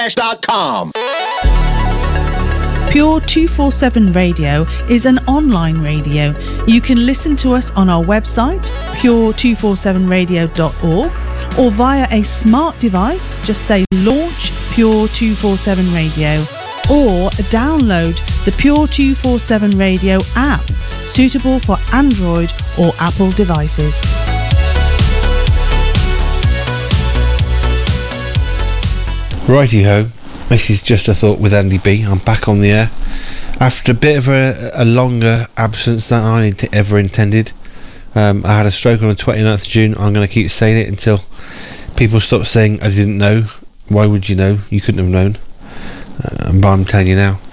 Pure247radio.com. Pure 247 Radio is an online radio. You can listen to us on our website, pure247radio.org, or via a smart device. Just say launch Pure 247 Radio, or download the Pure 247 Radio app, suitable for Android or Apple devices. Righty-ho, this is Just a Thought with Andy B. I'm back on the air after a bit of a longer absence than I ever intended. I had a stroke on the 29th of June. I'm going to keep saying it until people stop saying I didn't know. Why would you know? You couldn't have known. But I'm telling you now.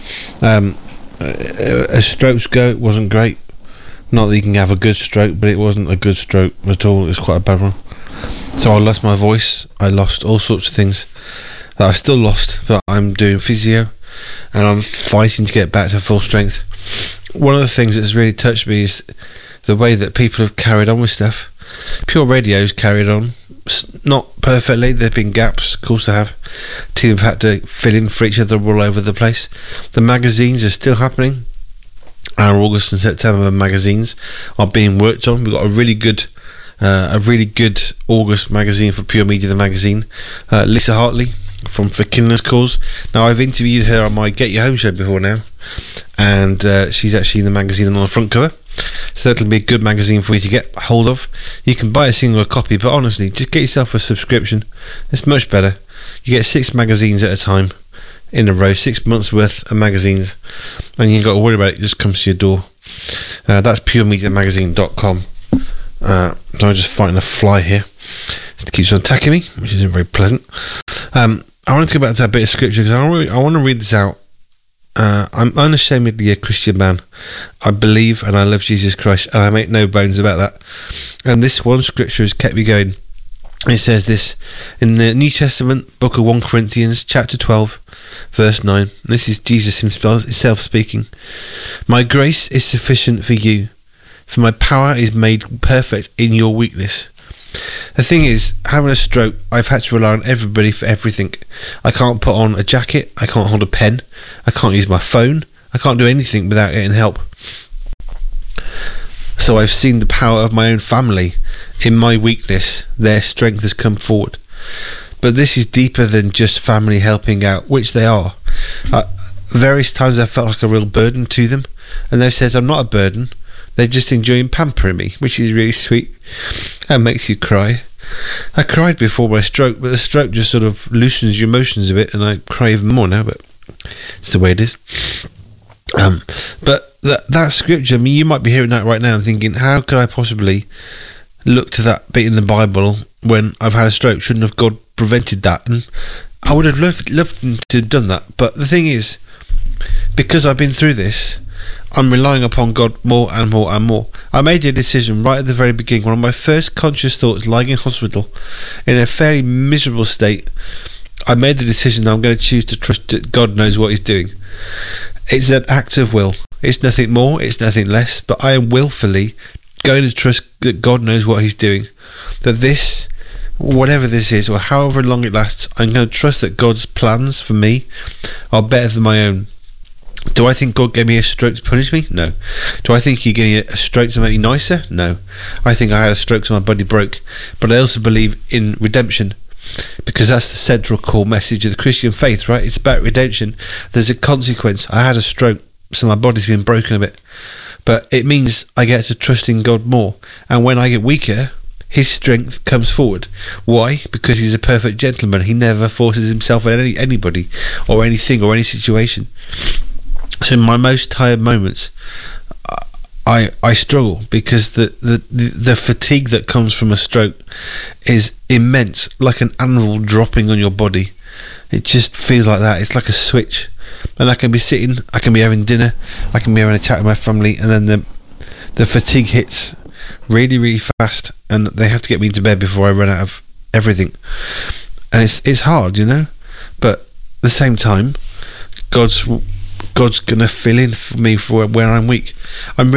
A stroke's go, it wasn't great. Not that you can have a good stroke, but it wasn't a good stroke at all. It was quite a bad one. So I lost my voice. I lost all sorts of things that I still lost, but I'm doing physio and I'm fighting to get back to full strength. One of the things that's really touched me is the way that people have carried on with stuff. Pure Radio's carried on, not perfectly. There have been gaps, of course they have. Team have had to fill in for each other all over the place. The magazines are still happening. Our August and September magazines are being worked on. We've got a really good August magazine for Pure Media, the magazine. Lisa Hartley from For Kindler's Cause. Now, I've interviewed her on my Get You Home show before now, and she's actually in the magazine on the front cover. So that'll be a good magazine for you to get hold of. You can buy a single copy, but honestly, just get yourself a subscription. It's much better. You get 6 magazines at a time in a row, 6 months worth of magazines, and you ain't got to worry about it. It just comes to your door. That's puremediamagazine.com. I'm just fighting a fly here. It keeps on attacking me, which isn't very pleasant. I wanted to go back to that bit of scripture because I want to read this out. I'm unashamedly a Christian man. I believe and I love Jesus Christ, and I make no bones about that. And this one scripture has kept me going. It says this in the New Testament, book of 1 Corinthians, chapter 12, verse 9. This is Jesus himself speaking. My grace is sufficient for you, for my power is made perfect in your weakness. The thing is, having a stroke, I've had to rely on everybody for everything. I can't put on a jacket, I can't hold a pen, I can't use my phone, I can't do anything without getting help. So I've seen the power of my own family. In my weakness, their strength has come forward. But this is deeper than just family helping out, which they are. Various times I felt like a real burden to them, and they says I'm not a burden. They're just enjoying pampering me, which is really sweet and makes you cry. I cried before my stroke, but the stroke just sort of loosens your emotions a bit, and I cry even more now, but it's the way it is. But that scripture, I mean, you might be hearing that right now and thinking, how could I possibly look to that bit in the Bible when I've had a stroke? Shouldn't have God prevented that? And I would have loved to have done that. But the thing is, because I've been through this, I'm relying upon God more and more and more. I made a decision right at the very beginning. One of my first conscious thoughts, lying in hospital in a fairly miserable state, I made the decision that I'm going to choose to trust that God knows what he's doing. It's an act of will. It's nothing more, it's nothing less, but I am willfully going to trust that God knows what he's doing. That this, whatever this is, or however long it lasts, I'm going to trust that God's plans for me are better than my own. Do I think God gave me a stroke to punish me? No. Do I think he gave me a stroke to make me nicer? No. I think I had a stroke so my body broke. But I also believe in redemption, because that's the central core message of the Christian faith, right? It's about redemption. There's a consequence. I had a stroke, so my body's been broken a bit. But it means I get to trust in God more. And when I get weaker, his strength comes forward. Why? Because he's a perfect gentleman. He never forces himself on anybody or anything or any situation. So in my most tired moments, I struggle because the fatigue that comes from a stroke is immense, like an anvil dropping on your body. It just feels like that. It's like a switch. And I can be sitting, I can be having dinner, I can be having a chat with my family, and then the fatigue hits really, really fast, and they have to get me into bed before I run out of everything. And it's hard, you know, but at the same time, God's going to fill in for me for where I'm weak. I'm